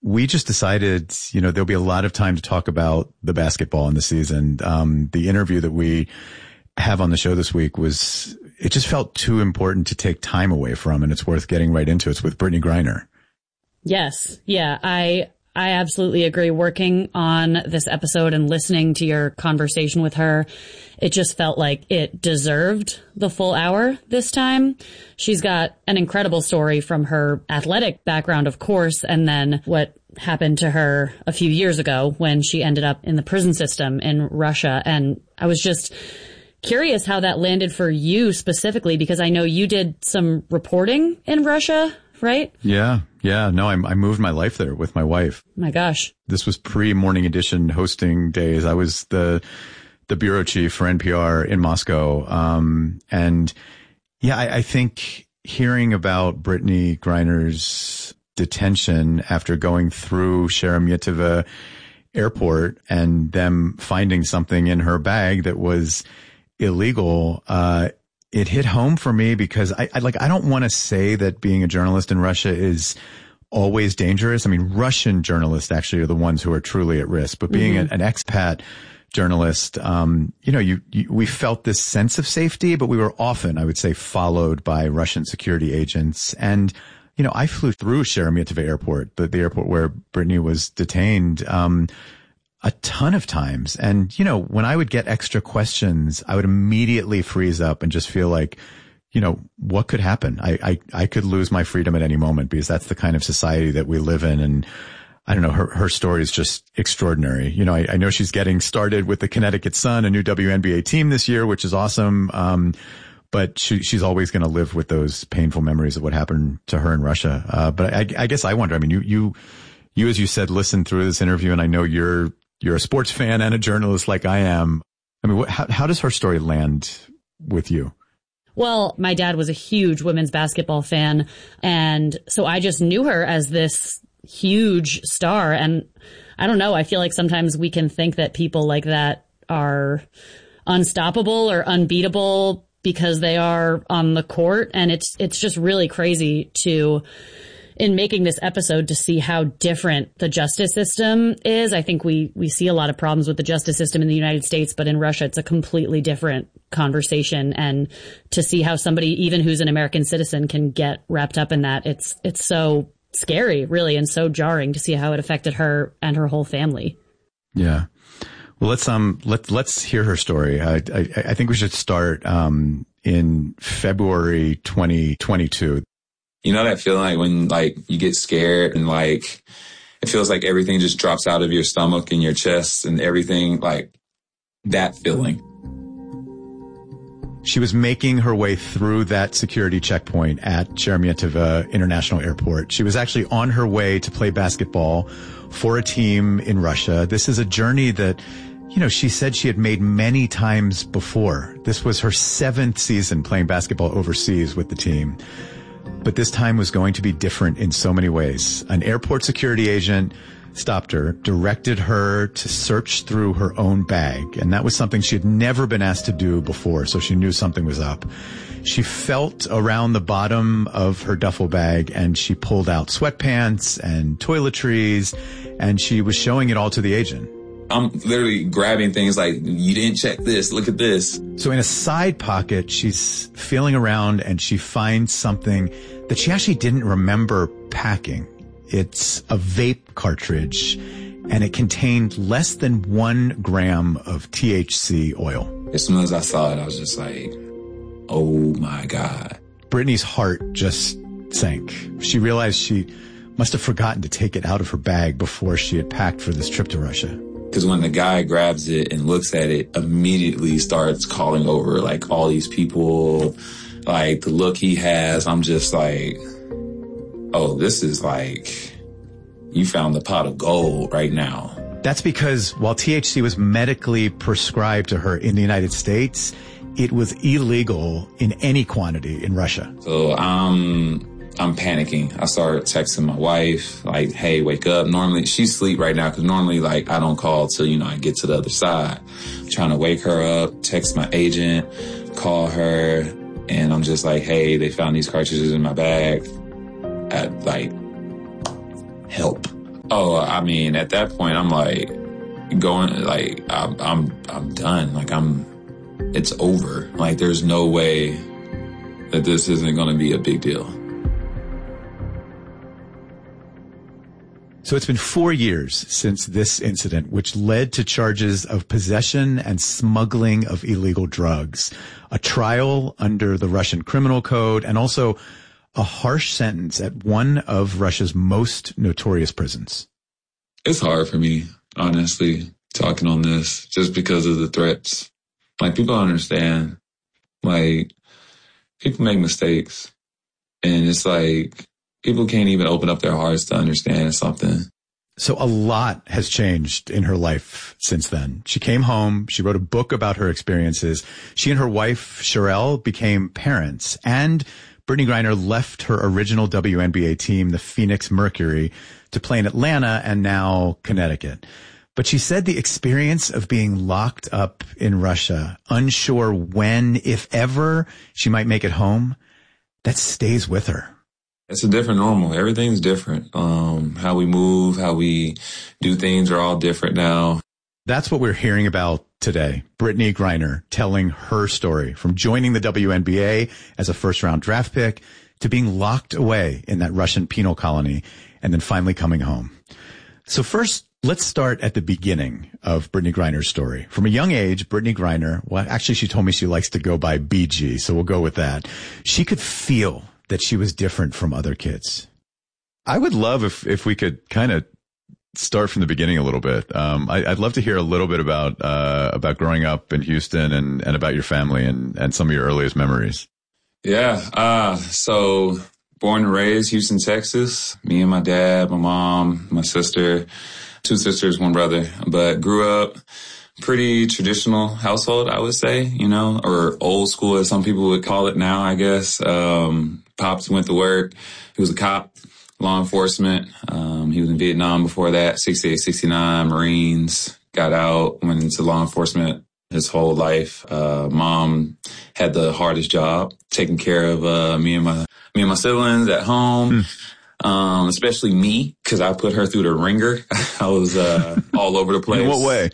we just decided, there'll be a lot of time to talk about the basketball in the season. The interview that we have on the show this week it just felt too important to take time away from, and it's worth getting right into it. It's with Brittney Griner. Yes. Yeah. I absolutely agree. Working on this episode and listening to your conversation with her, it just felt like it deserved the full hour this time. She's got an incredible story from her athletic background, of course, and then what happened to her a few years ago when she ended up in the prison system in Russia. And I was just curious how that landed for you specifically, because I know you did some reporting in Russia, right? Yeah. No, I moved my life there with my wife. My gosh. This was pre-Morning Edition hosting days. I was the bureau chief for NPR in Moscow. I think hearing about Brittney Griner's detention after going through Sheremetyevo Airport and them finding something in her bag that was illegal, it hit home for me because I don't want to say that being a journalist in Russia is always dangerous. I mean, Russian journalists actually are the ones who are truly at risk, but being an expat journalist, we felt this sense of safety, but we were often, I would say, followed by Russian security agents. And, I flew through Sheremetyevo Airport, the airport where Brittney was detained, a ton of times. And, when I would get extra questions, I would immediately freeze up and just feel like, what could happen? I could lose my freedom at any moment because that's the kind of society that we live in. And I don't know, her story is just extraordinary. I know she's getting started with the Connecticut Sun, a new WNBA team this year, which is awesome. But she's always going to live with those painful memories of what happened to her in Russia. But I guess I wonder, I mean, you, as you said, listened through this interview, and I know you're a sports fan and a journalist like I am. I mean, how does her story land with you? Well, my dad was a huge women's basketball fan, and so I just knew her as this huge star. And I don't know, I feel like sometimes we can think that people like that are unstoppable or unbeatable because they are on the court. And it's just really crazy in making this episode to see how different the justice system is. I think we see a lot of problems with the justice system in the United States, but in Russia, it's a completely different conversation. And to see how somebody, even who's an American citizen, can get wrapped up in that, it's so scary, really, and so jarring to see how it affected her and her whole family. Yeah. Well, let's hear her story. I think we should start in February 2022. You know that feeling like when you get scared and it feels like everything just drops out of your stomach and your chest and everything, that feeling. She was making her way through that security checkpoint at Sheremetyevo International Airport. She was actually on her way to play basketball for a team in Russia. This is a journey that, she said she had made many times before. This was her 7th season playing basketball overseas with the team. But this time was going to be different in so many ways. An airport security agent stopped her, directed her to search through her own bag. And that was something she had never been asked to do before, so she knew something was up. She felt around the bottom of her duffel bag and she pulled out sweatpants and toiletries, and she was showing it all to the agent. I'm literally grabbing things like, you didn't check this, look at this. So in a side pocket, she's feeling around and she finds something that she actually didn't remember packing. It's a vape cartridge, and it contained less than 1 gram of THC oil. As soon as I saw it, I was just like, oh my God. Brittney's heart just sank. She realized she must have forgotten to take it out of her bag before she had packed for this trip to Russia. Because when the guy grabs it and looks at it, immediately starts calling over all these people, the look he has, I'm just like, oh, this is you found the pot of gold right now. That's because while THC was medically prescribed to her in the United States, it was illegal in any quantity in Russia. So I'm panicking. I started texting my wife, hey, wake up. Normally, she's asleep right now because normally, I don't call till, I get to the other side. I'm trying to wake her up, text my agent, call her, and I'm just like, hey, they found these cartridges in my bag. Help. Oh, I mean, at that point, I'm like going, like, I'm done. Like, it's over. Like, there's no way that this isn't going to be a big deal. So it's been 4 years since this incident, which led to charges of possession and smuggling of illegal drugs, a trial under the Russian criminal code, and also a harsh sentence at one of Russia's most notorious prisons. It's hard for me, honestly, talking on this, just because of the threats. Like, people don't understand. Like, people make mistakes. And it's like, people can't even open up their hearts to understand something. So a lot has changed in her life since then. She came home. She wrote a book about her experiences. She and her wife, Sherelle, became parents. And Brittney Griner left her original WNBA team, the Phoenix Mercury, to play in Atlanta and now Connecticut. But she said the experience of being locked up in Russia, unsure when, if ever, she might make it home, that stays with her. It's a different normal. Everything's different. How we move, how we do things are all different now. That's what we're hearing about today. Brittney Griner telling her story from joining the WNBA as a first-round draft pick to being locked away in that Russian penal colony and then finally coming home. So first, let's start at the beginning of Brittney Griner's story. From a young age, Brittney Griner, well, actually, she told me she likes to go by BG, so we'll go with that. She could feel that she was different from other kids. I would love if we could kind of start from the beginning a little bit. I'd love to hear a little bit about growing up in Houston and about your family and some of your earliest memories. Yeah. So born and raised Houston, Texas. Me and my dad, my mom, my sister, 2 sisters, 1 brother, but grew up pretty traditional household, I would say, you know, or old school as some people would call it now, I guess. Pops went to work. He was a cop, law enforcement. He was in Vietnam before that, 68, 69, Marines, got out, went into law enforcement his whole life. Mom had the hardest job, taking care of me and my siblings at home. Especially me, because I put her through the ringer. I was all over the place. In what way?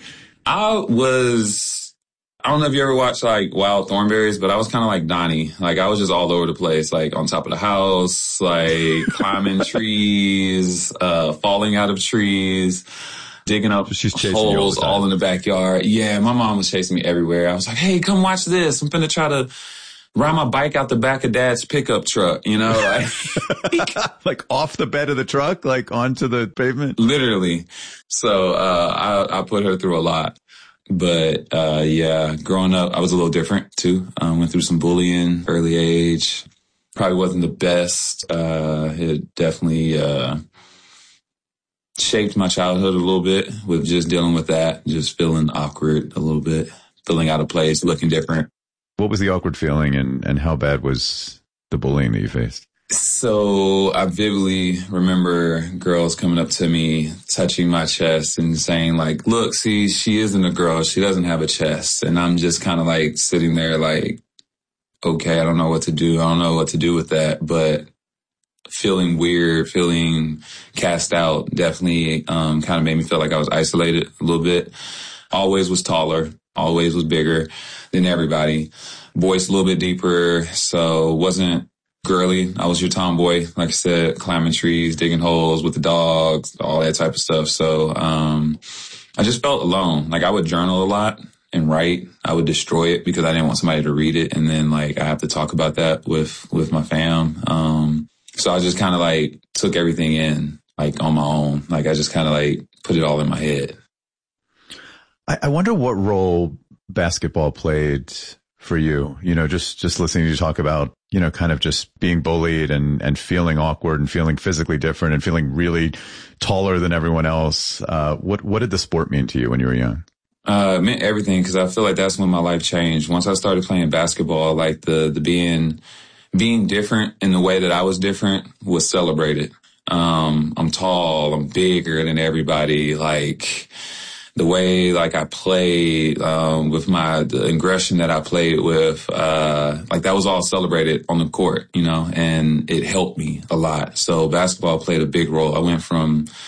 I don't know if you ever watched like Wild Thornberrys, but I was kind of like Donnie. Like, I was just all over the place, like on top of the house, like climbing trees, falling out of trees, digging up holes all in the backyard. Yeah, my mom was chasing me everywhere. I was like, hey, come watch this. I'm finna try to ride my bike out the back of Dad's pickup truck, you know? Like, like off the bed of the truck, like onto the pavement? Literally. So I put her through a lot. But yeah, growing up, I was a little different too. Went through some bullying early age. Probably wasn't the best. It definitely shaped my childhood a little bit with just dealing with that, just feeling awkward a little bit, feeling out of place, looking different. What was the awkward feeling and how bad was the bullying that you faced? So I vividly remember girls coming up to me, touching my chest and saying like, look, see, she isn't a girl. She doesn't have a chest. And I'm just kind of like sitting there like, okay, I don't know what to do. I don't know what to do with that. But feeling weird, feeling cast out definitely kind of made me feel like I was isolated a little bit. Always was taller, always was bigger than everybody. Voice a little bit deeper, so wasn't girly. I was your tomboy, like I said, climbing trees, digging holes with the dogs, all that type of stuff. So I just felt alone. Like, I would journal a lot and write. I would destroy it because I didn't want somebody to read it. And then like I have to talk about that with my fam. So I just kind of like took everything in like on my own. Like, I just kind of like put it all in my head. I wonder what role basketball played for you, you know, just listening to you talk about, you know, kind of just being bullied and feeling awkward and feeling physically different and feeling really taller than everyone else. What did the sport mean to you when you were young? It meant everything, because I feel like that's when my life changed. Once I started playing basketball, like the being different in the way that I was different was celebrated. I'm tall, I'm bigger than everybody. Like, the way like I played, with the aggression that I played with, like that was all celebrated on the court, you know, and it helped me a lot. So basketball played a big role. I went from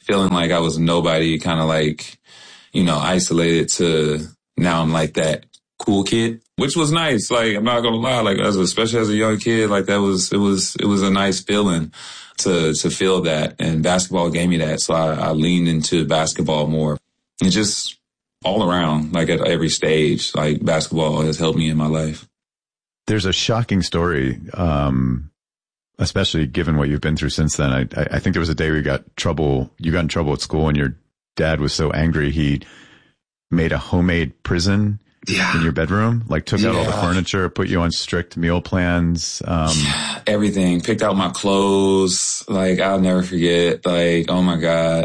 feeling like I was nobody, kind of like, you know, isolated to now I'm like that cool kid, which was nice. Like, I'm not gonna lie, like, especially as a young kid, like, it was a nice feeling to feel that. And basketball gave me that. So I leaned into basketball more. And just all around, like at every stage, like basketball has helped me in my life. There's a shocking story, especially given what you've been through since then. I think there was a day you got in trouble at school and your dad was so angry he made a homemade prison in your bedroom, like took out all the furniture, put you on strict meal plans. Everything, picked out my clothes. Like, I'll never forget, like, oh my God,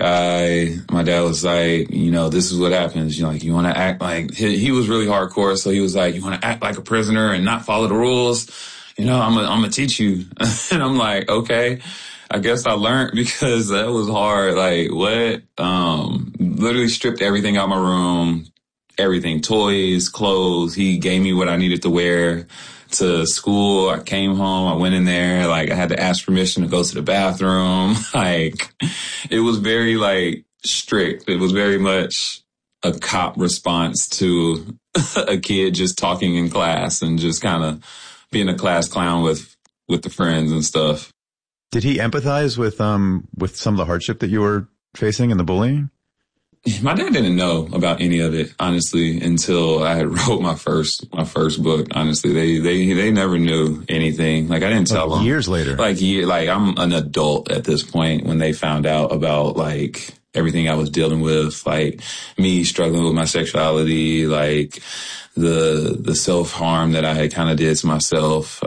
my dad was like, you know, this is what happens. You know, like, you want to act like, he was really hardcore. So he was like, you want to act like a prisoner and not follow the rules? You know, I'm gonna teach you. And I'm like, okay. I guess I learned, because that was hard. Like, what? Literally stripped everything out my room. Everything, toys, clothes. He gave me what I needed to wear to school. I came home. I went in there. Like, I had to ask permission to go to the bathroom. Like, it was very, like, strict. It was very much a cop response to a kid just talking in class and just kind of being a class clown with the friends and stuff. Did he empathize with some of the hardship that you were facing and the bullying? My dad didn't know about any of it, honestly, until I had wrote my first book. Honestly, they never knew anything. Like, I didn't tell them. Years later. Like I'm an adult at this point when they found out about, like, everything I was dealing with, like me struggling with my sexuality, like the self-harm that I had kind of did to myself,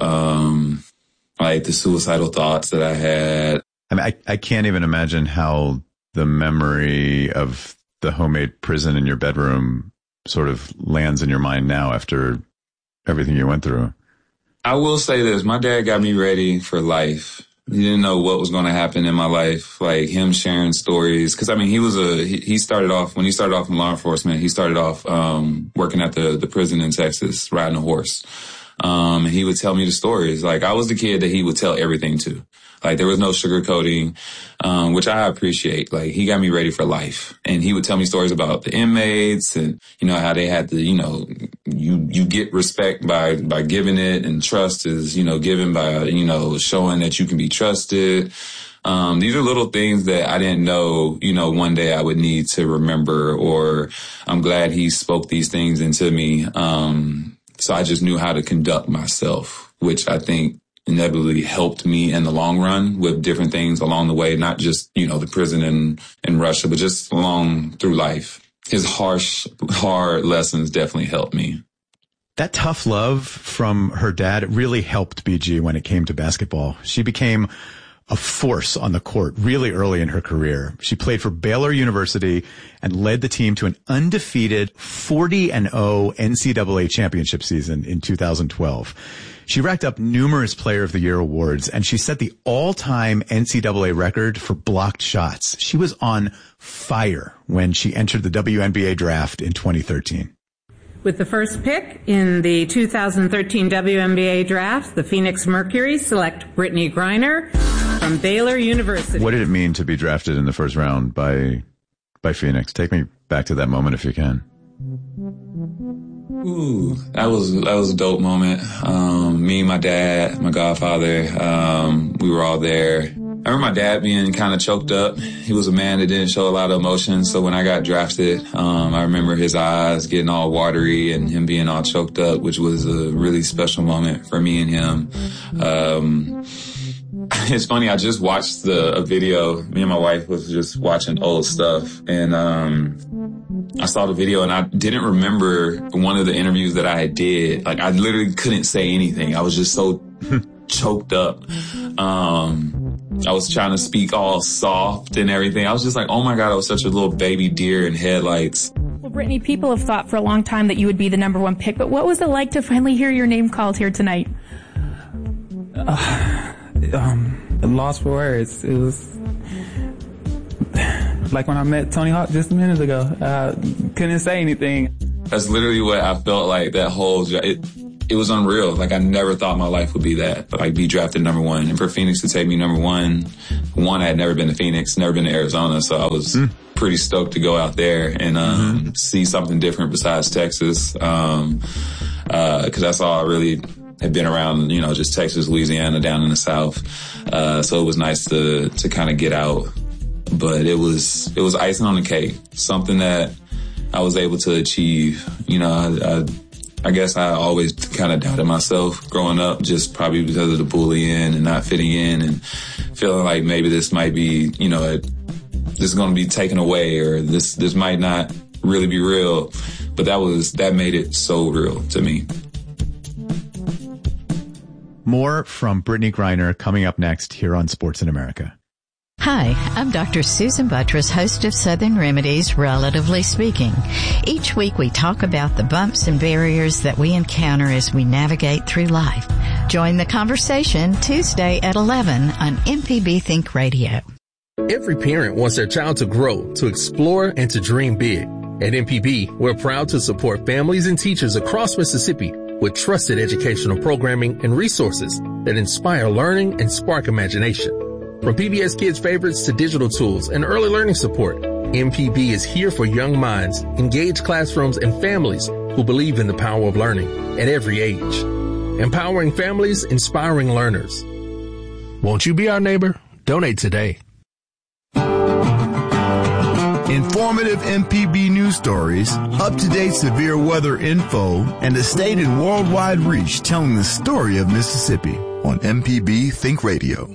like the suicidal thoughts that I had. I mean, I can't even imagine how the memory of the homemade prison in your bedroom sort of lands in your mind now after everything you went through. I will say this. My dad got me ready for life. He didn't know what was going to happen in my life. Like, him sharing stories. Cause I mean, he started off in law enforcement, he started off, working at the prison in Texas, riding a horse. And he would tell me the stories. Like, I was the kid that he would tell everything to. Like, there was no sugarcoating, which I appreciate. Like, he got me ready for life. And he would tell me stories about the inmates and, you know, how they had to, you know, you get respect by giving it, and trust is, you know, given by, you know, showing that you can be trusted. These are little things that I didn't know, you know, one day I would need to remember, or I'm glad he spoke these things into me. So I just knew how to conduct myself, which I think inevitably helped me in the long run with different things along the way, not just, you know, the prison in Russia, but just along through life. His hard lessons definitely helped me. That tough love from her dad really helped BG when it came to basketball. She became a force on the court really early in her career. She played for Baylor University and led the team to an undefeated 40-0 NCAA championship season in 2012. She racked up numerous Player of the Year awards, and she set the all-time NCAA record for blocked shots. She was on fire when she entered the WNBA draft in 2013. With the first pick in the 2013 WNBA draft, the Phoenix Mercury select Brittney Griner from Baylor University. What did it mean to be drafted in the first round by Phoenix? Take me back to that moment if you can. Ooh, that was a dope moment. Me and my dad, my godfather, we were all there. I remember my dad being kind of choked up. He was a man that didn't show a lot of emotion. So when I got drafted, I remember his eyes getting all watery and him being all choked up, which was a really special moment for me and him. It's funny, I just watched a video. Me and my wife was just watching old stuff, and I saw the video and I didn't remember one of the interviews that I did. Like, I literally couldn't say anything. I was just so choked up. I was trying to speak all soft and everything. I was just like, oh my God, I was such a little baby deer in headlights. Well, Brittney, people have thought for a long time that you would be the number one pick, but what was it like to finally hear your name called here tonight? Lost for words. It was like when I met Tony Hawk just a minute ago. I couldn't say anything. That's literally what I felt like that whole it was unreal. Like, I never thought my life would be that, like, be drafted number 1. And for Phoenix to take me number 1, I had never been to Phoenix, never been to Arizona. So I was pretty stoked to go out there and see something different besides Texas. Because that's all I really had been around, you know, just Texas, Louisiana, down in the South. So it was nice to kind of get out. But it was icing on the cake, something that I was able to achieve. You know, I guess I always kind of doubted myself growing up, just probably because of the bullying and not fitting in and feeling like maybe this might be, you know, this is going to be taken away, or this might not really be real. But that made it so real to me. More from Brittney Griner coming up next here on Sports in America. Hi, I'm Dr. Susan Buttress, host of Southern Remedies, Relatively Speaking. Each week we talk about the bumps and barriers that we encounter as we navigate through life. Join the conversation Tuesday at 11 on MPB Think Radio. Every parent wants their child to grow, to explore, and to dream big. At MPB, we're proud to support families and teachers across Mississippi with trusted educational programming and resources that inspire learning and spark imagination. From PBS Kids Favorites to digital tools and early learning support, MPB is here for young minds, engaged classrooms, and families who believe in the power of learning at every age. Empowering families, inspiring learners. Won't you be our neighbor? Donate today. Informative MPB news stories, up-to-date severe weather info, and a state and worldwide reach telling the story of Mississippi on MPB Think Radio.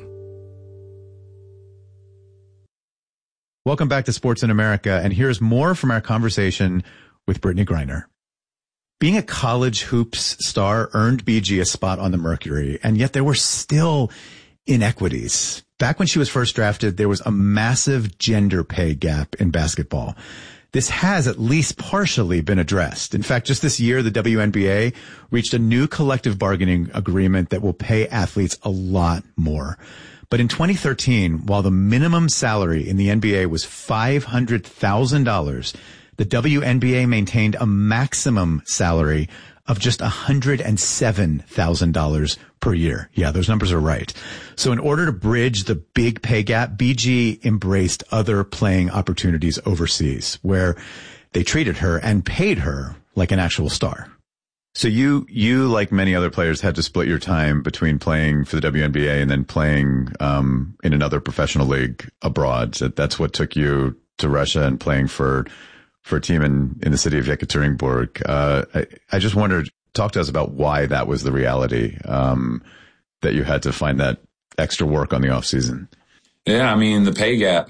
Welcome back to Sports in America, and here's more from our conversation with Brittney Griner. Being a college hoops star earned BG a spot on the Mercury, and yet there were still inequities. Back when she was first drafted, there was a massive gender pay gap in basketball. This has at least partially been addressed. In fact, just this year, the WNBA reached a new collective bargaining agreement that will pay athletes a lot more. But in 2013, while the minimum salary in the NBA was $500,000, the WNBA maintained a maximum salary of just $107,000 per year. Yeah, those numbers are right. So in order to bridge the big pay gap, BG embraced other playing opportunities overseas where they treated her and paid her like an actual star. So you, like many other players, had to split your time between playing for the WNBA and then playing in another professional league abroad. So that's what took you to Russia and playing for a team in the city of Yekaterinburg. I just wondered, talk to us about why that was the reality, that you had to find that extra work on the off season. Yeah, I mean, the pay gap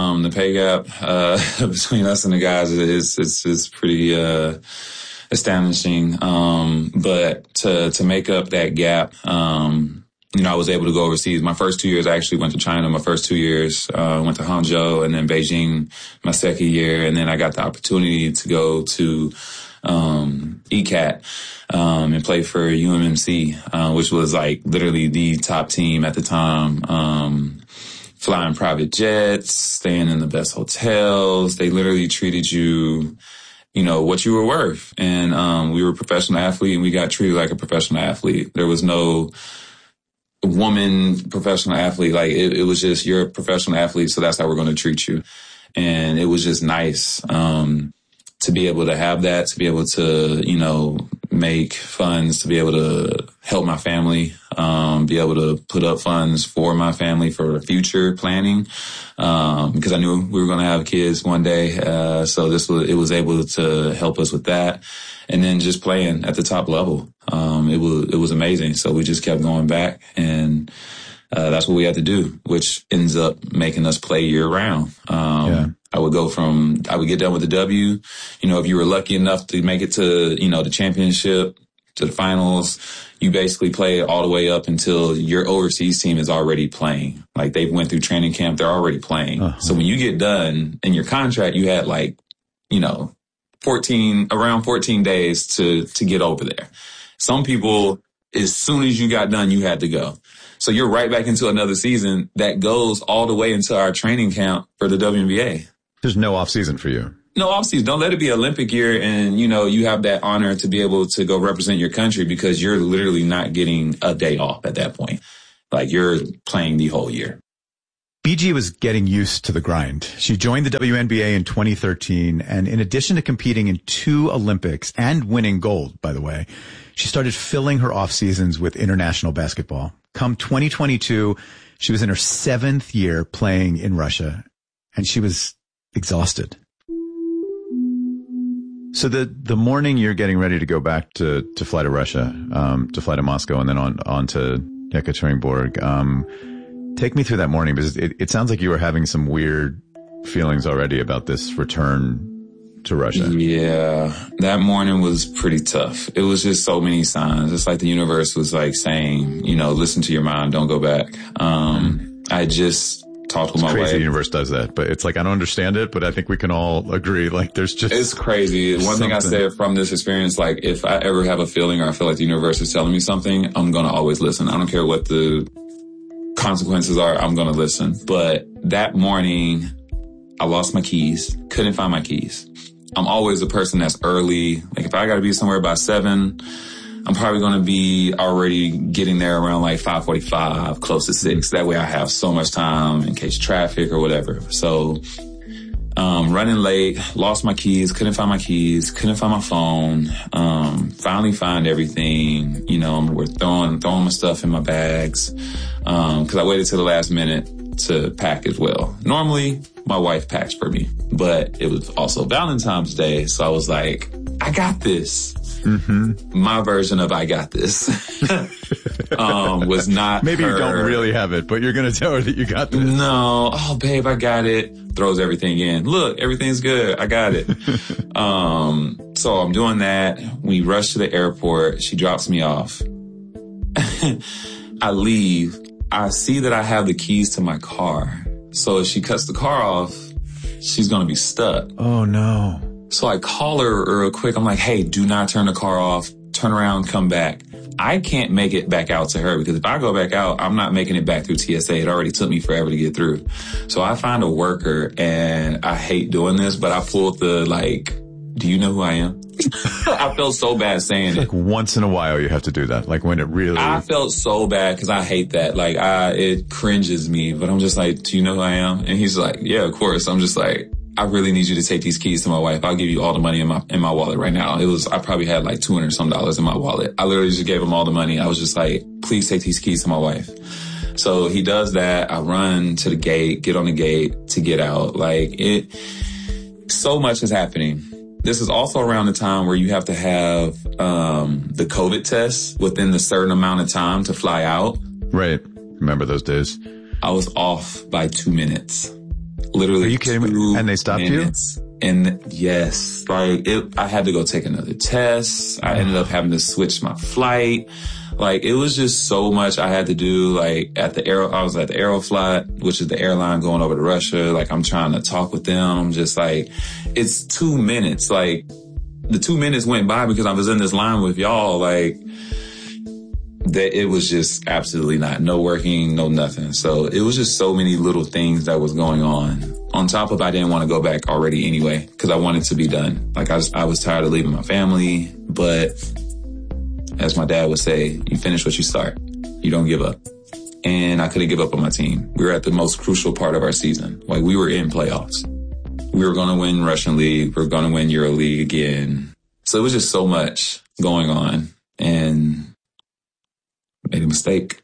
between us and the guys is pretty astonishing. But to make up that gap, you know, I was able to go overseas. My first 2 years, I actually went to China. My first 2 years, went to Hangzhou and then Beijing my second year. And then I got the opportunity to go to, ECAT, and play for UMMC, which was like literally the top team at the time. Flying private jets, staying in the best hotels. They literally treated you, you know, what you were worth. And, we were a professional athlete and we got treated like a professional athlete. There was no woman professional athlete. Like it was just, you're a professional athlete, so that's how we're going to treat you. And it was just nice, to be able to have that, to be able to, you know, make funds, to be able to help my family, be able to put up funds for my family for future planning, because I knew we were going to have kids one day. So it was able to help us with that. And then just playing at the top level. It was amazing. So we just kept going back and, that's what we had to do, which ends up making us play year round. I would get done with the W. You know, if you were lucky enough to make it to, you know, the championship, to the finals, you basically play all the way up until your overseas team is already playing. Like they've went through training camp, they're already playing. Uh-huh. So when you get done in your contract, you had like, you know, 14 days to get over there. Some people, as soon as you got done, you had to go. So you're right back into another season that goes all the way into our training camp for the WNBA. There's no off season for you. No, obviously, don't let it be Olympic year and, you know, you have that honor to be able to go represent your country because you're literally not getting a day off at that point. Like, you're playing the whole year. BG was getting used to the grind. She joined the WNBA in 2013, and in addition to competing in 2 Olympics and winning gold, by the way, she started filling her off seasons with international basketball. Come 2022, she was in her 7th year playing in Russia, and she was exhausted. So the morning you're getting ready to go back to fly to Russia, to fly to Moscow and then on to Yekaterinburg, take me through that morning, because it sounds like you were having some weird feelings already about this return to Russia. Yeah, that morning was pretty tough. It was just so many signs. It's like the universe was like saying, you know, listen to your mind, don't go back. I just talked with my wife. The universe does that, but it's like, I don't understand it, but I think we can all agree, like, there's just... It's crazy. One thing I said from this experience, like, if I ever have a feeling or I feel like the universe is telling me something, I'm going to always listen. I don't care what the consequences are, I'm going to listen. But that morning, I lost my keys, couldn't find my keys. I'm always a person that's early. Like, if I got to be somewhere by 7, I'm probably going to be already getting there around like 5:45, close to 6. That way I have so much time in case traffic or whatever. So, running late, lost my keys, couldn't find my keys, couldn't find my phone. Finally find everything. You know, we're throwing my stuff in my bags. Cause I waited till the last minute to pack as well. Normally my wife packs for me, but it was also Valentine's Day. So I was like, I got this. Mm-hmm. My version of I got this was not maybe her. You don't really have it, but you're going to tell her that you got this. No. Oh, babe, I got it. Throws everything in. Look, everything's good. I got it. So I'm doing that. We rush to the airport. She drops me off. I leave. I see that I have the keys to my car. So if she cuts the car off, she's going to be stuck. Oh, no. So I call her real quick. I'm like, hey, do not turn the car off. Turn around, come back. I can't make it back out to her because if I go back out, I'm not making it back through TSA. It already took me forever to get through. So I find a worker, and I hate doing this, but I pulled the, like, do you know who I am? I felt so bad saying it. Like once in a while you have to do that. Like when it really... I felt so bad because I hate that. Like it cringes me, but I'm just like, do you know who I am? And he's like, yeah, of course. I'm just like, I really need you to take these keys to my wife. I'll give you all the money in my wallet right now. I probably had like $200 some in my wallet. I literally just gave him all the money. I was just like, please take these keys to my wife. So he does that. I run to the gate, get on the gate to get out. Like so much is happening. This is also around the time where you have to have the COVID test within the certain amount of time to fly out. Right. Remember those days? I was off by 2 minutes. Literally. Are you kidding me? And they stopped minutes. You? And yes, like I had to go take another test. I ended up having to switch my flight. Like it was just so much I had to do. Like I was at the Aeroflot, which is the airline going over to Russia. Like I'm trying to talk with them. I'm just like, it's 2 minutes. Like the 2 minutes went by because I was in this line with y'all. Like that it was just absolutely no working, no nothing. So it was just so many little things that was going on. On top of I didn't want to go back already anyway because I wanted to be done. Like I was tired of leaving my family, but as my dad would say, you finish what you start. You don't give up. And I couldn't give up on my team. We were at the most crucial part of our season. Like we were in playoffs. We were going to win Russian League. We were going to win Euro League again. So it was just so much going on and made a mistake.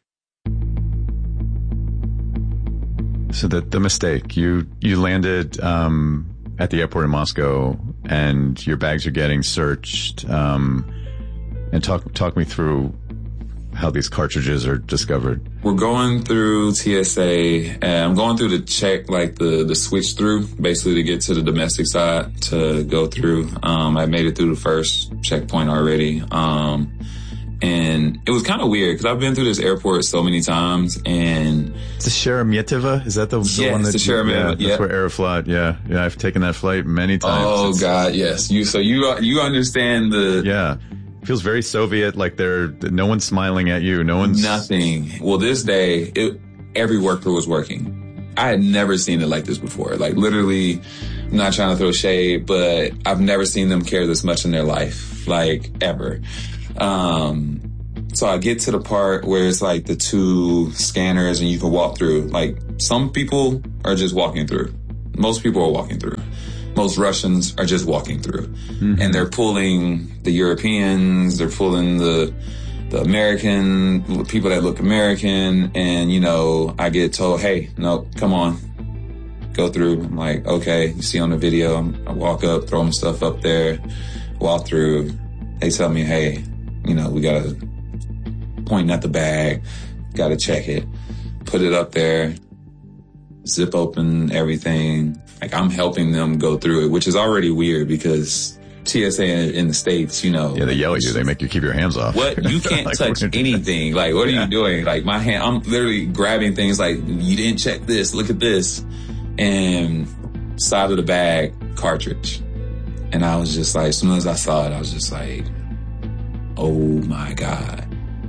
So the mistake, you landed at the airport in Moscow and your bags are getting searched. And talk me through how these cartridges are discovered. We're going through TSA and I'm going through the check, like the switch through, basically to get to the domestic side to go through. I made it through the first checkpoint already. And it was kind of weird because I've been through this airport so many times and... It's the Sheremetyevo? Is that the one that... It's the Sheremetyevo, yeah. That's where Aeroflot, yeah. Yeah, I've taken that flight many times. Oh, God, yes. You understand the... Yeah. It feels very Soviet, like no one's smiling at you. No one's... Nothing. Well, this day, every worker was working. I had never seen it like this before. Like literally, I'm not trying to throw shade, but I've never seen them care this much in their life, like ever. So I get to the part where it's like the 2 scanners and you can walk through. Like, some people are just walking through. Most people are walking through. Most Russians are just walking through. Mm-hmm. And they're pulling the Europeans, they're pulling the American, people that look American. And, you know, I get told, hey, no, come on, go through. I'm like, okay, you see on the video, I walk up, throw my stuff up there, walk through. They tell me, hey, you know, we got to point at the bag, got to check it, put it up there, zip open everything. Like, I'm helping them go through it, which is already weird because TSA in the States, you know. Yeah, they yell at you. They make you keep your hands off. What? You can't like, touch anything. Like, what are you doing? Like, my hand, I'm literally grabbing things like, you didn't check this, look at this. And side of the bag, cartridge. And I was just like, as soon as I saw it, I was just like, oh my God.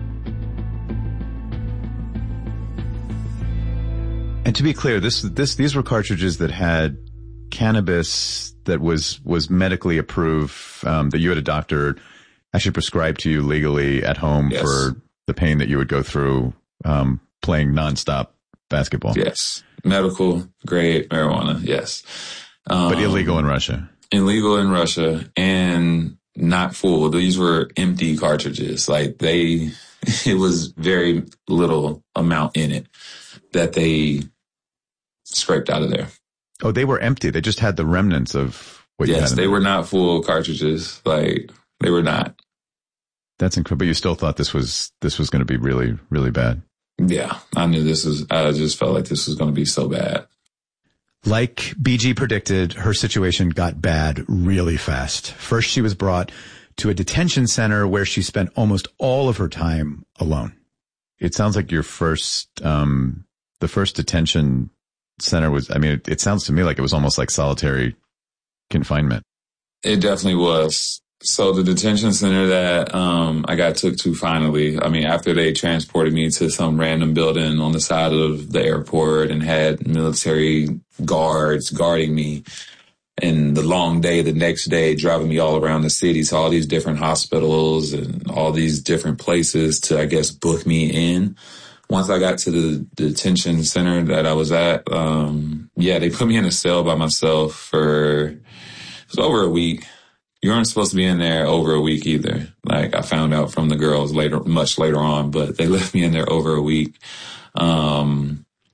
And to be clear, these were cartridges that had cannabis that was medically approved, that you had a doctor actually prescribed to you legally at home for the pain that you would go through, playing nonstop basketball. Yes. Medical grade marijuana. Yes. But illegal in Russia. Illegal in Russia and not full. These were empty cartridges. Like, it was very little amount in it that they scraped out of there. Oh, they were empty. They just had the remnants of what you had. Yes, they were not full cartridges. Like, they were not. That's incredible. But you still thought this was going to be really, really bad. Yeah, I just felt like this was going to be so bad. Like BG predicted, her situation got bad really fast. First, she was brought to a detention center where she spent almost all of her time alone. It sounds like your the first detention center was, I mean, it sounds to me like it was almost like solitary confinement. It definitely was. So the detention center that I got took to finally, I mean, after they transported me to some random building on the side of the airport and had military guards guarding me, and the long day, the next day, driving me all around the city to all these different hospitals and all these different places to, I guess, book me in. Once I got to the detention center that I was at, they put me in a cell by myself for, it was over a week. You weren't supposed to be in there over a week either. Like, I found out from the girls much later on, but they left me in there over a week. I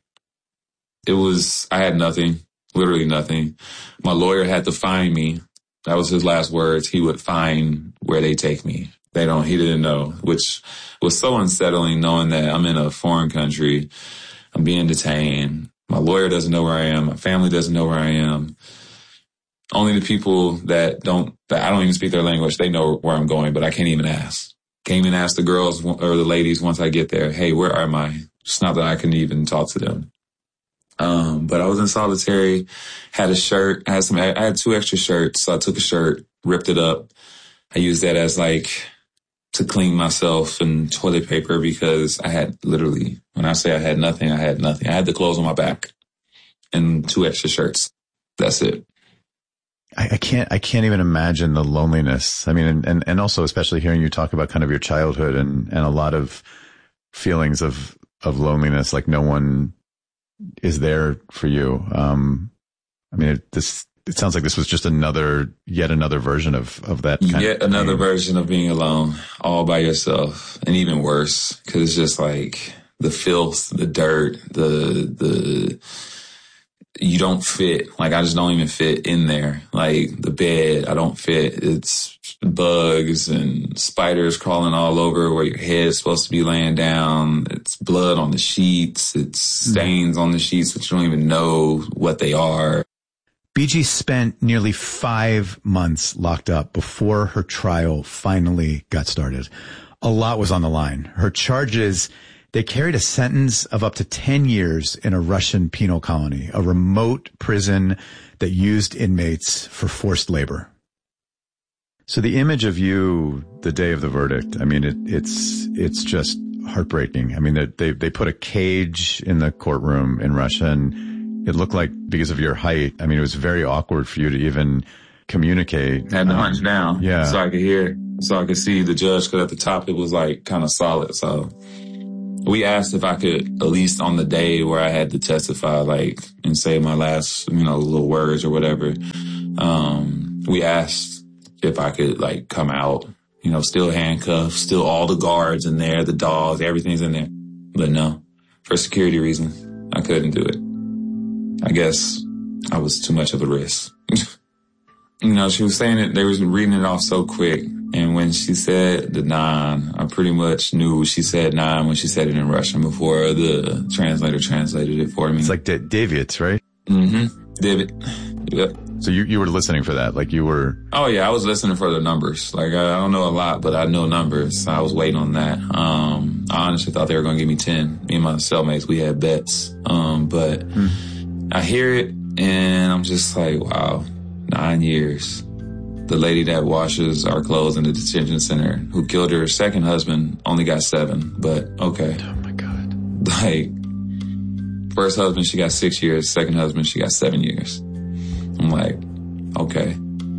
had nothing, literally nothing. My lawyer had to find me. That was his last words. He would find where they take me. He didn't know, which was so unsettling, knowing that I'm in a foreign country. I'm being detained. My lawyer doesn't know where I am. My family doesn't know where I am. Only the people that I don't even speak their language, they know where I'm going, but I can't even ask. Can't even ask the girls or the ladies once I get there, hey, where am I? It's not that I can even talk to them. But I was in solitary, had a shirt, I had 2 extra shirts. So I took a shirt, ripped it up. I used that as to clean myself and toilet paper because I had literally, when I say I had nothing, I had nothing. I had the clothes on my back and 2 extra shirts. That's it. I can't even imagine the loneliness. I mean, and also especially hearing you talk about kind of your childhood and a lot of feelings of loneliness, like no one is there for you. I mean, it sounds like this was just yet another version of that. Yet another version of being alone, all by yourself, and even worse, because it's just like the filth, the dirt, you don't fit. Like, I just don't even fit in there. Like, the bed, I don't fit. It's bugs and spiders crawling all over where your head is supposed to be laying down. It's blood on the sheets. It's stains on the sheets that you don't even know what they are. BG spent nearly 5 months locked up before her trial finally got started. A lot was on the line. Her charges, they carried a sentence of up to 10 years in a Russian penal colony, a remote prison that used inmates for forced labor. So the image of you the day of the verdict, I mean, it's just heartbreaking. I mean, they put a cage in the courtroom in Russia, and it looked like because of your height, I mean, it was very awkward for you to even communicate. I had to hunch down so I could hear, so I could see the judge, because at the top it was like kind of solid. So we asked if I could, at least on the day where I had to testify, like, and say my last, little words or whatever, we asked if I could, like, come out, still handcuffed, still all the guards in there, the dogs, everything's in there. But no, for security reasons, I couldn't do it. I guess I was too much of a risk. She was saying it, they was reading it off so quick. And when she said the 9, I pretty much knew she said 9 when she said it in Russian before the translator translated it for me. It's like David, right? Mm-hmm. David. Yep. So you were listening for that, like you were... Oh, yeah, I was listening for the numbers. Like, I don't know a lot, but I know numbers. I was waiting on that. I honestly thought they were going to give me 10. Me and my cellmates, we had bets. But I hear it, and I'm just like, wow, 9 years. The lady that washes our clothes in the detention center, who killed her second husband, only got 7, but okay. Oh, my God. Like, first husband, she got 6 years. Second husband, she got 7 years. I'm like, okay.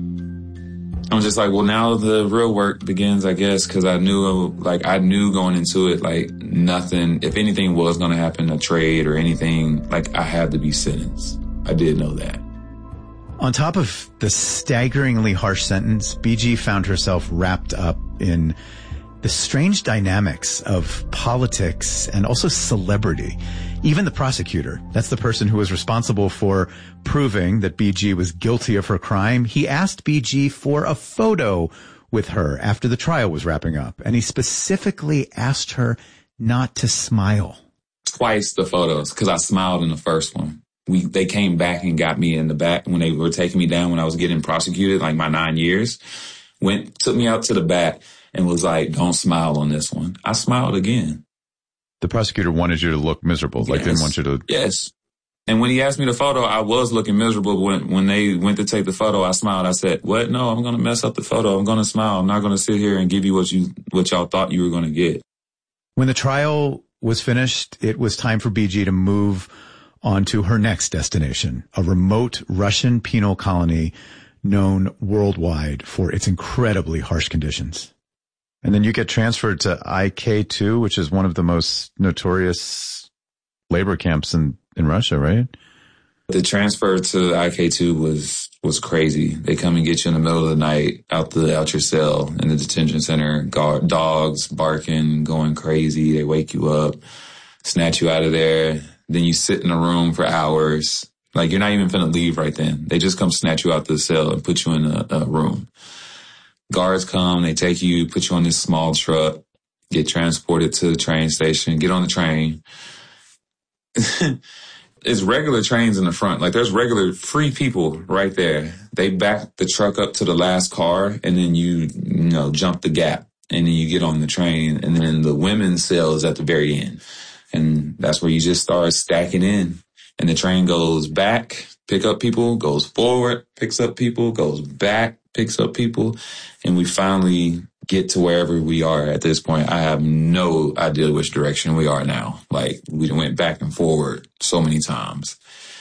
I'm just like, well, now the real work begins, I guess, because I knew going into it, like, nothing, if anything was going to happen, a trade or anything, like, I had to be sentenced. I did know that. On top of the staggeringly harsh sentence, BG found herself wrapped up in the strange dynamics of politics and also celebrity. Even the prosecutor, that's the person who was responsible for proving that BG was guilty of her crime, he asked BG for a photo with her after the trial was wrapping up. And he specifically asked her not to smile. Twice the photos, because I smiled in the first one. They came back and got me in the back when they were taking me down when I was getting prosecuted, like my 9 years. Took me out to the back and was like, don't smile on this one. I smiled again. The prosecutor wanted you to look miserable, yes. Like didn't want you to... Yes. And when he asked me the photo, I was looking miserable. When they went to take the photo, I smiled. I said, what? No, I'm going to mess up the photo. I'm going to smile. I'm not going to sit here and give you what y'all thought you were going to get. When the trial was finished, it was time for BG to move on to her next destination, a remote Russian penal colony known worldwide for its incredibly harsh conditions. And then you get transferred to IK2, which is one of the most notorious labor camps in Russia, right? The transfer to IK2 was crazy. They come and get you in the middle of the night out your cell in the detention center, dogs barking, going crazy. They wake you up, snatch you out of there. Then you sit in a room for hours. Like, you're not even finna leave right then. They just come snatch you out the cell and put you in a room. Guards come, they take you, put you on this small truck, get transported to the train station, get on the train. It's regular trains in the front. Like, there's regular free people right there. They back the truck up to the last car, and then you jump the gap, and then you get on the train, and then the women's cell is at the very end. And that's where you just start stacking in. And the train goes back, pick up people, goes forward, picks up people, goes back, picks up people. And we finally get to wherever we are at this point. I have no idea which direction we are now. Like, we went back and forward so many times.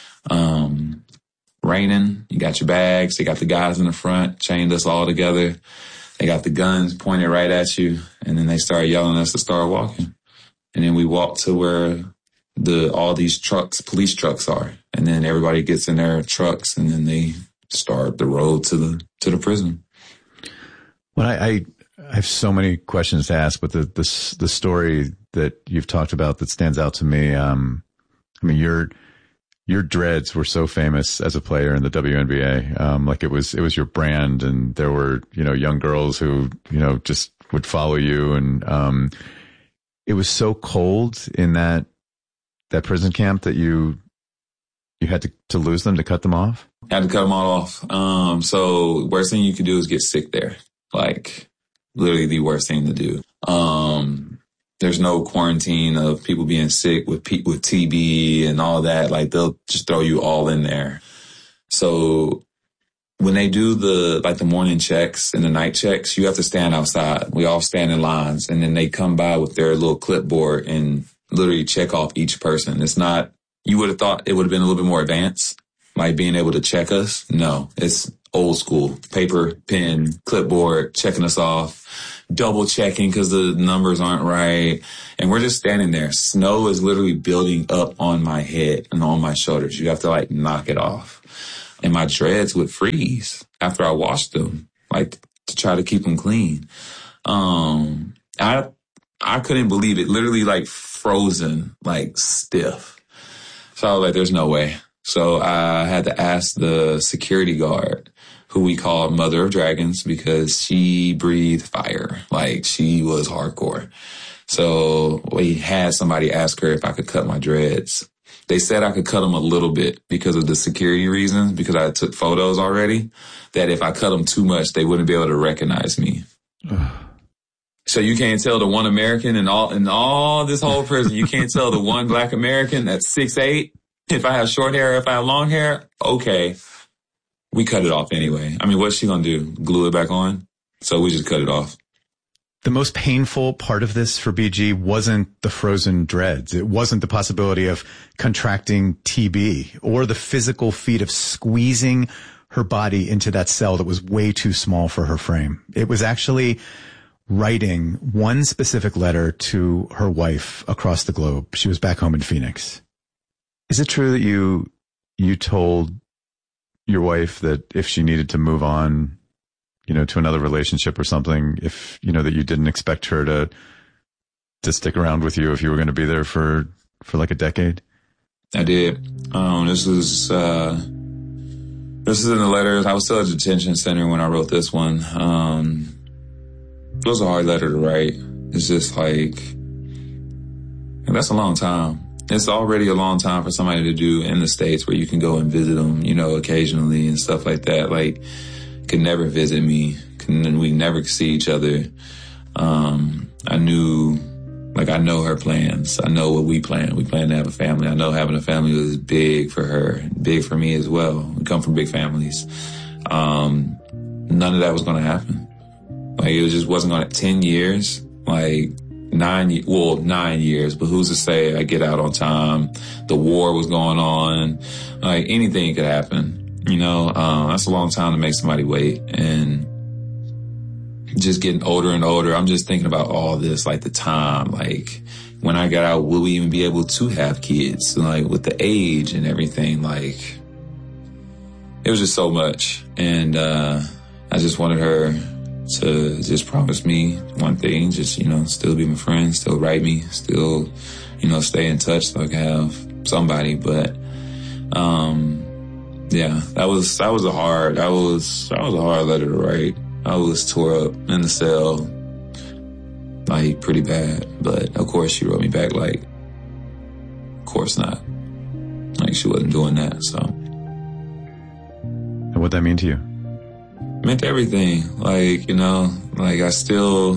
Raining, you got your bags. They got the guys in the front, chained us all together. They got the guns pointed right at you. And then they start yelling at us to start walking. And then we walk to where all these police trucks are. And then everybody gets in their trucks, and then they start the road to the prison. Well, I have so many questions to ask, but the story that you've talked about that stands out to me, I mean, your dreads were so famous as a player in the WNBA. Like it was your brand, and there were, young girls who, just would follow you. And, it was so cold in that prison camp that you had to lose them, to cut them off? Had to cut them all off. So worst thing you could do is get sick there. Like, literally the worst thing to do. There's no quarantine of people being sick with TB and all that. Like, they'll just throw you all in there. So when they do the morning checks and the night checks, you have to stand outside. We all stand in lines, and then they come by with their little clipboard and literally check off each person. It's not You would have thought it would have been a little bit more advanced, like being able to check us. No, it's old school. Paper, pen, clipboard, checking us off, double checking because the numbers aren't right. And we're just standing there. Snow is literally building up on my head and on my shoulders. You have to like knock it off. And my dreads would freeze after I washed them, like to try to keep them clean. I couldn't believe it. Literally like frozen, like stiff. So I was like, there's no way. So I had to ask the security guard, who we call Mother of Dragons, because she breathed fire. Like, she was hardcore. So we had somebody ask her if I could cut my dreads. They said I could cut them a little bit because of the security reasons, because I took photos already, that if I cut them too much, they wouldn't be able to recognize me. So you can't tell the one American in all this whole prison, you can't tell the one Black American that's 6'8". If I have short hair, if I have long hair, okay. We cut it off anyway. I mean, what's she going to do? Glue it back on? So we just cut it off. The most painful part of this for BG wasn't the frozen dreads. It wasn't the possibility of contracting TB or the physical feat of squeezing her body into that cell that was way too small for her frame. It was actually writing one specific letter to her wife across the globe. She was back home in Phoenix. Is it true that you told your wife that if she needed to move on, to another relationship or something, if, that you didn't expect her to stick around with you if you were going to be there for like a decade? I did. This is in the letters. I was still at the detention center when I wrote this one. It was a hard letter to write. It's just like, that's a long time. It's already a long time for somebody to do in the States where you can go and visit them, occasionally and stuff like that. Like, could never visit me. We never see each other. I know her plans. I know what we plan. We plan to have a family. I know having a family was big for her, big for me as well. We come from big families. None of that was going to happen. Like, it just wasn't going to, 10 years, like 9 years, but who's to say I get out on time? The war was going on. Like, anything could happen. That's a long time to make somebody wait. And just getting older and older, I'm just thinking about all this, like the time, like when I got out, will we even be able to have kids? Like with the age and everything, like it was just so much. And I just wanted her to just promise me one thing, just, still be my friend, still write me, still, stay in touch so I can have somebody. But, yeah, that was a hard letter to write. I was tore up in the cell, like pretty bad. But of course she wrote me back like, of course not. Like she wasn't doing that, so. And what'd that mean to you? It meant everything. Like, like I still,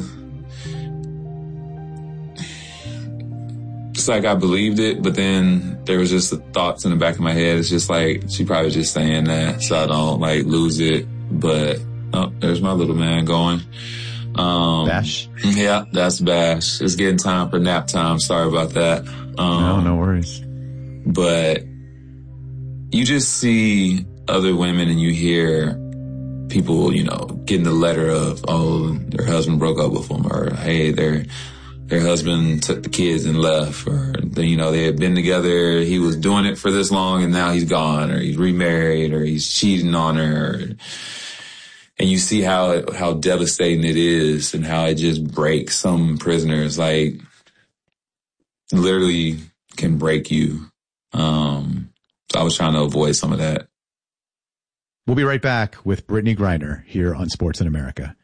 it's like I believed it, but then there was just the thoughts in the back of my head. It's just like, she probably just saying that so I don't like lose it. But, oh, there's my little man going. Bash? Yeah, that's Bash. It's getting time for nap time. Sorry about that. No worries. But you just see other women and you hear people, getting the letter of, oh, their husband broke up with them, or hey, their husband took the kids and left, or, they had been together, he was doing it for this long and now he's gone, or he's remarried, or he's cheating on her. And you see how devastating it is and how it just breaks some prisoners, like literally can break you. So I was trying to avoid some of that. We'll be right back with Brittney Griner here on Sports in America.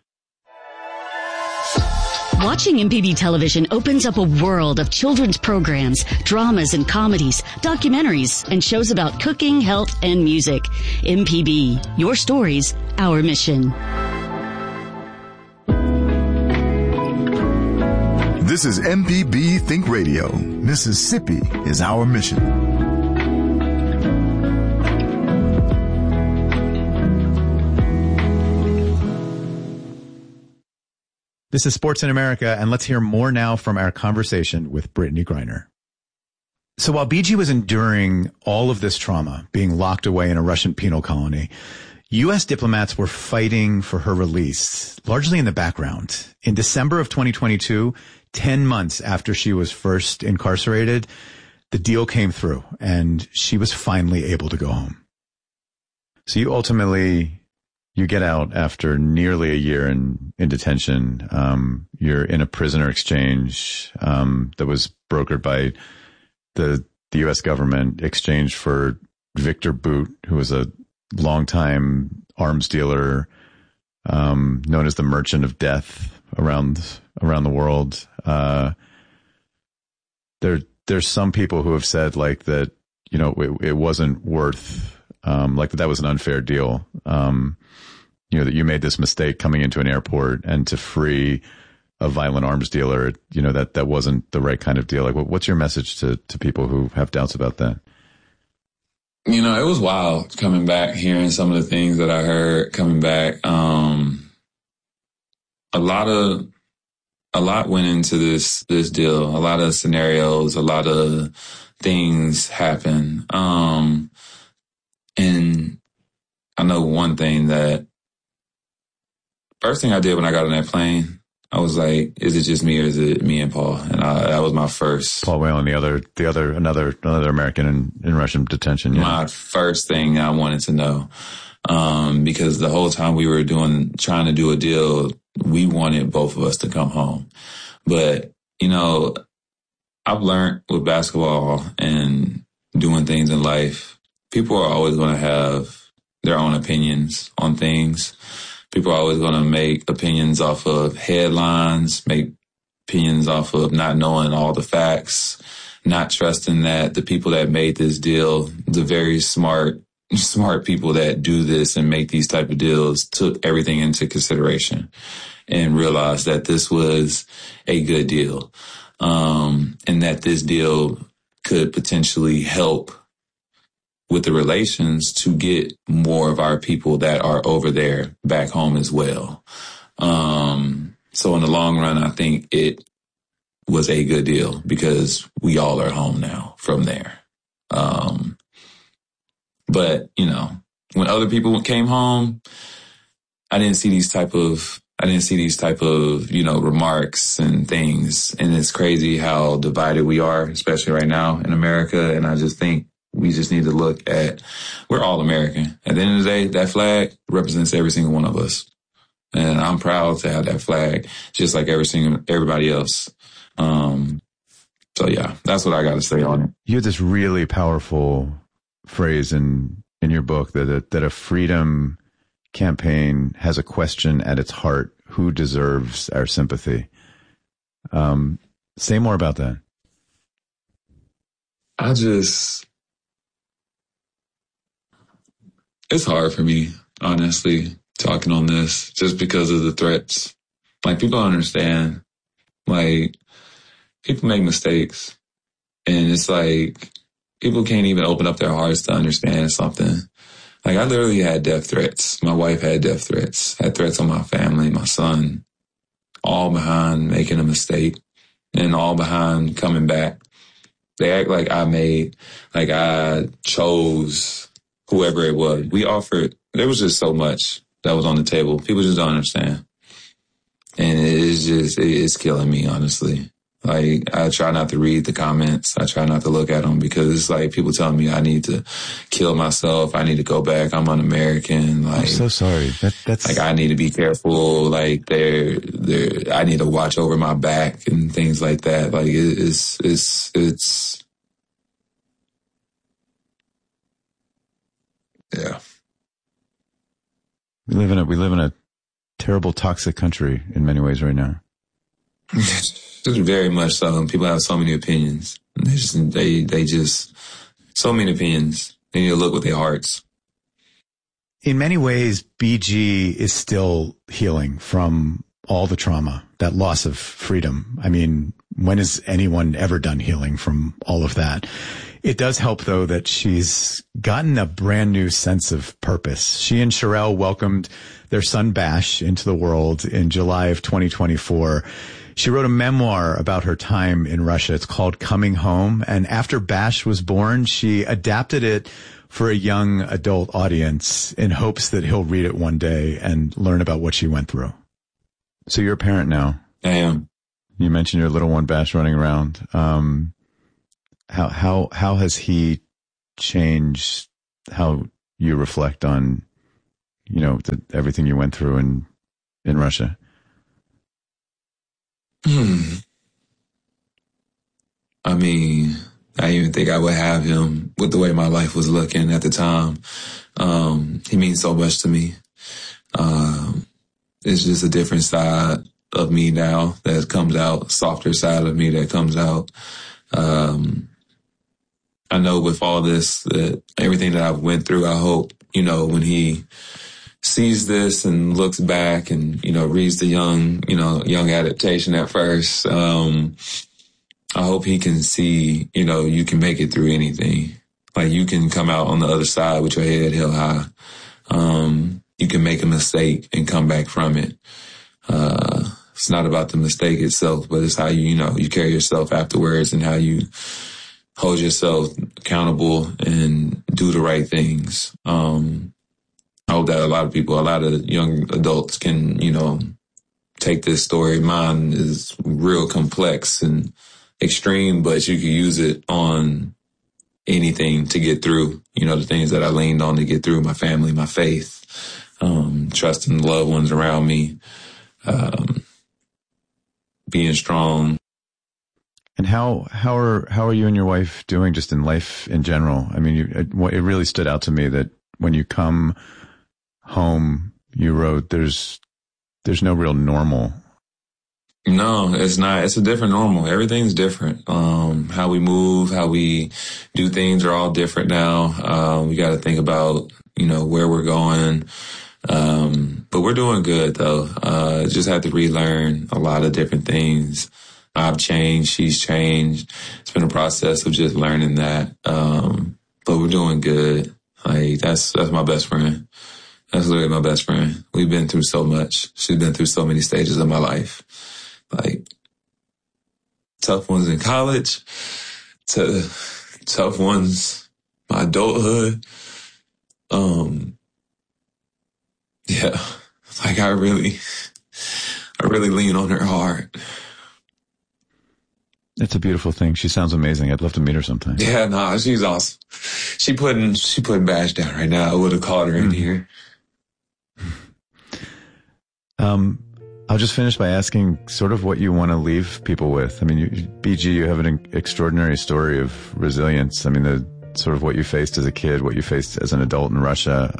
Watching MPB television opens up a world of children's programs, dramas and comedies, documentaries, and shows about cooking, health, and music. MPB, your stories, our mission. This is MPB Think Radio. Mississippi is our mission. This is Sports in America, and let's hear more now from our conversation with Brittney Griner. So while BG was enduring all of this trauma, being locked away in a Russian penal colony, U.S. diplomats were fighting for her release, largely in the background. In December of 2022, 10 months after she was first incarcerated, the deal came through and she was finally able to go home. So you get out after nearly a year in detention. You're in a prisoner exchange that was brokered by the U.S. government, exchanged for Victor Boot, who was a longtime arms dealer, known as the Merchant of Death around the world. There's some people who have said like that, you know, it wasn't worth, like that was an unfair deal. You know, that you made this mistake coming into an airport and to free a violent arms dealer, you know, that wasn't the right kind of deal. Like, what's your message to people who have doubts about that? You know, it was wild coming back, hearing some of the things that I heard coming back. A lot went into this deal. A lot of scenarios, a lot of things happened. And I know one thing, that first thing I did when I got on that plane, I was like, is it just me or is it me and Paul? And that was my first. Paul Whelan, another American in Russian detention. Yeah. My first thing I wanted to know. Because the whole time we were trying to do a deal, we wanted both of us to come home. But, you know, I've learned with basketball and doing things in life, people are always going to have their own opinions on things. People are always going to make opinions off of headlines, make opinions off of not knowing all the facts, not trusting that the people that made this deal, the very smart people that do this and make these type of deals, took everything into consideration and realized that this was a good deal, and that this deal could potentially help with the relations to get more of our people that are over there back home as well. So in the long run, I think it was a good deal because we all are home now from there. But, you know, when other people came home, I didn't see these type of, you know, remarks and things. And it's crazy how divided we are, especially right now in America. And I just think we just need to look at, we're all American. At the end of the day, that flag represents every single one of us. And I'm proud to have that flag, just like everybody else. So yeah, that's what I got to say on it. You had this really powerful phrase in your book that a freedom campaign has a question at its heart: who deserves our sympathy? Say more about that. It's hard for me, honestly, talking on this, just because of the threats. Like, people don't understand. Like, people make mistakes, and it's like, people can't even open up their hearts to understand something. Like, I literally had death threats. My wife had death threats, had threats on my family, my son, all behind making a mistake and all behind coming back. They act like I chose whoever it was. There was just so much that was on the table. People just don't understand. And it's killing me, honestly. Like, I try not to read the comments. I try not to look at them, because it's like people telling me I need to kill myself. I need to go back. I'm un-American. Like, I'm so sorry. That's like, I need to be careful. Like, I need to watch over my back and things like that. Like, it's yeah. We live in a terrible, toxic country in many ways right now. Just very much so. People have so many opinions. They just so many opinions. They need to look with their hearts. In many ways, BG is still healing from all the trauma, that loss of freedom. I mean, when has anyone ever done healing from all of that? It does help, though, that she's gotten a brand new sense of purpose. She and Sherelle welcomed their son Bash into the world in July of 2024. She wrote a memoir about her time in Russia. It's called Coming Home. And after Bash was born, she adapted it for a young adult audience in hopes that he'll read it one day and learn about what she went through. So you're a parent now. I am. You mentioned your little one, Bash, running around. How has he changed how you reflect on, everything you went through in Russia? I mean, I didn't even think I would have him with the way my life was looking at the time. He means so much to me. It's just a different side of me now that comes out, softer side of me that comes out. I know with all this, that everything that I've went through, I hope, when he sees this and looks back and, reads the young adaptation at first, I hope he can see, you can make it through anything. Like you can come out on the other side with your head held high. You can make a mistake and come back from it. It's not about the mistake itself, but it's how you carry yourself afterwards and how you hold yourself accountable and do the right things. I hope that a lot of young adults can, take this story. Mine is real complex and extreme, but you can use it on anything to get through, the things that I leaned on to get through: my family, my faith, trusting the loved ones around me, being strong. And how are you and your wife doing just in life in general? I mean, it really stood out to me that when you come home, you wrote, there's no real normal. No, it's not. It's a different normal. Everything's different. How we move, how we do things are all different now. We got to think about, where we're going. But we're doing good though. Just had to relearn a lot of different things. I've changed. She's changed. It's been a process of just learning that. But we're doing good. Like that's my best friend. That's literally my best friend. We've been through so much. She's been through so many stages of my life. Like tough ones in college to tough ones, my adulthood. Yeah, like I really lean on her hard. It's a beautiful thing. She sounds amazing. I'd love to meet her sometime. Yeah, nah, she's awesome. She putting Bash down right now. I would have called her in here. I'll just finish by asking sort of what you want to leave people with. I mean, BG, you have an extraordinary story of resilience. I mean, the sort of what you faced as a kid, what you faced as an adult in Russia.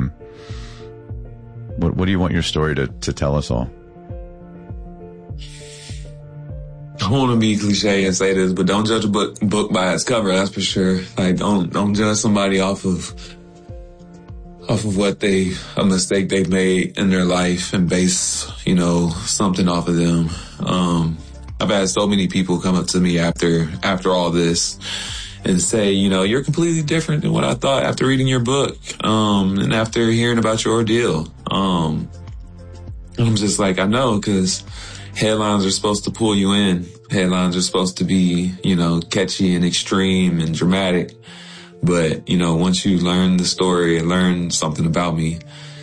What do you want your story to tell us all? I want to be cliche and say this, but don't judge a book by its cover. That's for sure. Like, don't judge somebody off of what a mistake they've made in their life and base, something off of them. I've had so many people come up to me after all this and say, you're completely different than what I thought after reading your book, and after hearing about your ordeal. And I'm just like, I know, because headlines are supposed to pull you in. Headlines are supposed to be, catchy and extreme and dramatic. But, once you learn the story and learn something about me,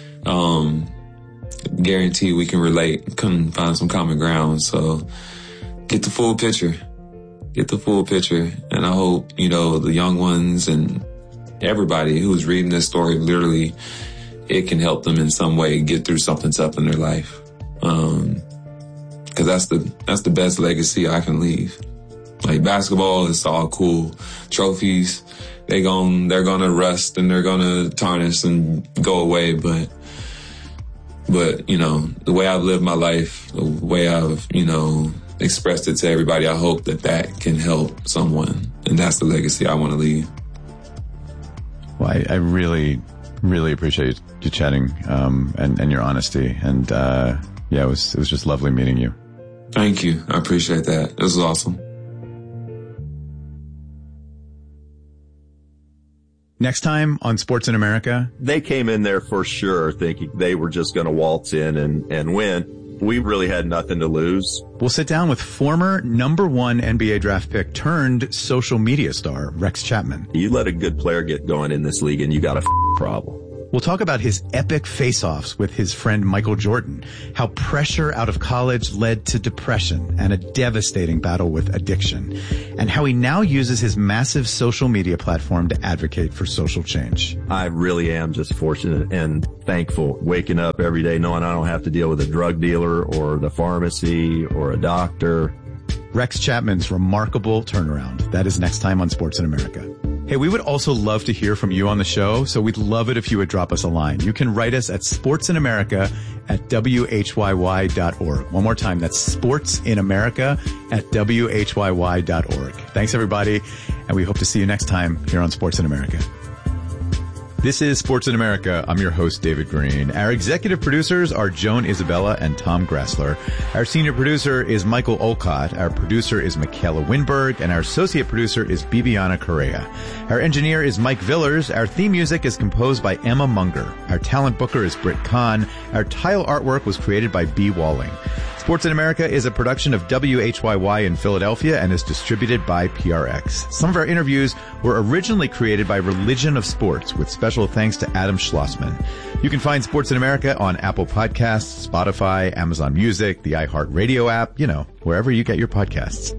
guarantee we can relate, can find some common ground. So get the full picture. And I hope, the young ones and everybody who's reading this story, literally, it can help them in some way get through something tough in their life. Cause that's the best legacy I can leave. Like basketball, it's all cool. Trophies, they're gonna rust and they're gonna tarnish and go away. But, the way I've lived my life, the way I've, expressed it to everybody, I hope that can help someone. And that's the legacy I want to leave. Well, I really Really appreciate you chatting, and your honesty. And, it was just lovely meeting you. Thank you. I appreciate that. This was awesome. Next time on Sports in America. They came in there for sure thinking they were just going to waltz in and win. We really had nothing to lose. We'll sit down with former #1 NBA draft pick turned social media star, Rex Chapman. You let a good player get going in this league and you got a problem. We'll talk about his epic face-offs with his friend Michael Jordan, how pressure out of college led to depression and a devastating battle with addiction, and how he now uses his massive social media platform to advocate for social change. I really am just fortunate and thankful waking up every day knowing I don't have to deal with a drug dealer or the pharmacy or a doctor. Rex Chapman's remarkable turnaround. That is next time on Sports in America. Hey, we would also love to hear from you on the show, so we'd love it if you would drop us a line. You can write us at sportsinamerica@whyy.org. One more time, that's sportsinamerica@whyy.org. Thanks, everybody, and we hope to see you next time here on Sports in America. This is Sports in America. I'm your host, David Green. Our executive producers are Joan Isabella and Tom Grassler. Our senior producer is Michael Olcott. Our producer is Michaela Winberg. And our associate producer is Bibiana Correa. Our engineer is Mike Villers. Our theme music is composed by Emma Munger. Our talent booker is Britt Kahn. Our tile artwork was created by B. Walling. Sports in America is a production of WHYY in Philadelphia and is distributed by PRX. Some of our interviews were originally created by Religion of Sports, with special thanks to Adam Schlossman. You can find Sports in America on Apple Podcasts, Spotify, Amazon Music, the iHeartRadio app, wherever you get your podcasts.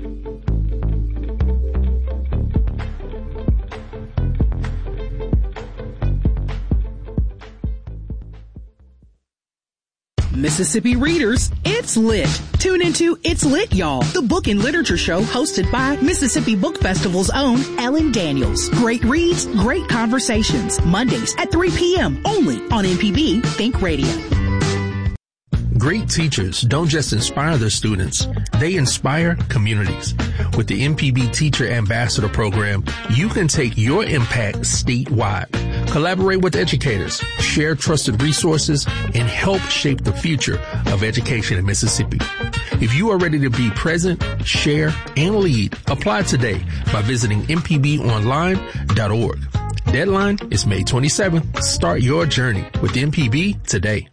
Mississippi readers, it's lit. Tune into It's Lit, Y'all, the book and literature show hosted by Mississippi Book Festival's own Ellen Daniels. Great reads, great conversations. Mondays at 3 p.m. only on MPB Think Radio. Great teachers don't just inspire their students, they inspire communities. With the MPB Teacher Ambassador Program, you can take your impact statewide. Collaborate with educators, share trusted resources, and help shape the future of education in Mississippi. If you are ready to be present, share, and lead, apply today by visiting mpbonline.org. Deadline is May 27th. Start your journey with MPB today.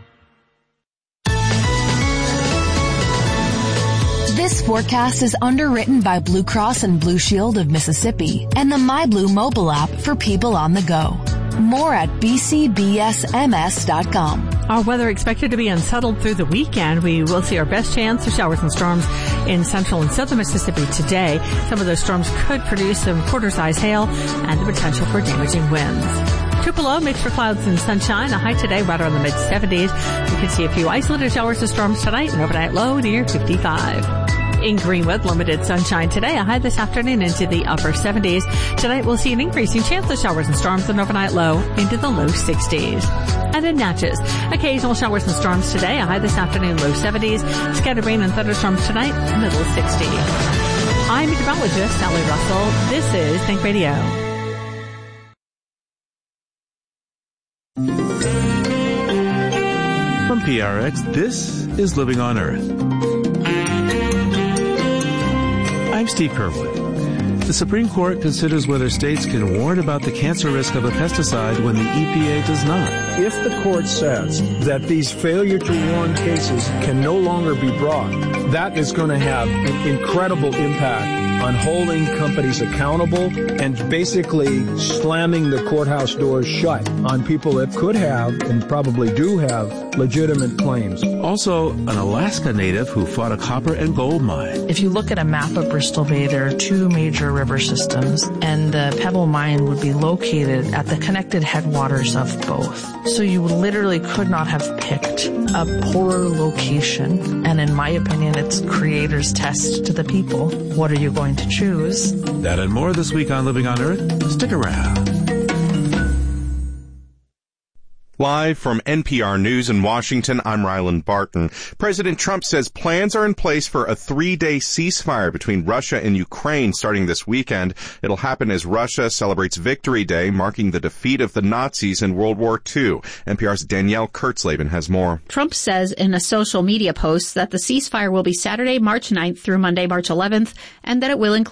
This forecast is underwritten by Blue Cross and Blue Shield of Mississippi and the MyBlue mobile app for people on the go. More at bcbsms.com. Our weather expected to be unsettled through the weekend. We will see our best chance of showers and storms in central and southern Mississippi today. Some of those storms could produce some quarter-size hail and the potential for damaging winds. Tupelo mixed for clouds and sunshine. A high today right around the mid-70s. We could see a few isolated showers and storms tonight, and overnight low near 55. In Greenwood, limited sunshine today, a high this afternoon into the upper 70s. Tonight we'll see an increasing chance of showers and storms, and overnight low into the low 60s. And in Natchez, occasional showers and storms today, a high this afternoon, low 70s. Scattered rain and thunderstorms tonight, middle 60s. I'm meteorologist Sally Russell. This is Think Radio. From PRX, this is Living on Earth. I'm Steve Kerwood. The Supreme Court considers whether states can warn about the cancer risk of a pesticide when the EPA does not. If the court says that these failure to warn cases can no longer be brought, that is going to have an incredible impact on holding companies accountable and basically slamming the courthouse doors shut on people that could have and probably do have legitimate claims. Also, an Alaska native who fought a copper and gold mine. If you look at a map of Bristol Bay, there are two major river systems, and the Pebble Mine would be located at the connected headwaters of both. So you literally could not have picked a poorer location, and in my opinion, it's creator's test to the people. What are you going to choose? That and more this week on Living on Earth. Stick around. Live from NPR News in Washington, I'm Ryland Barton. President Trump says plans are in place for a 3-day ceasefire between Russia and Ukraine starting this weekend. It'll happen as Russia celebrates Victory Day, marking the defeat of the Nazis in World War II. NPR's Danielle Kurtzleben has more. Trump says in a social media post that the ceasefire will be Saturday, March 9th through Monday, March 11th, and that it will include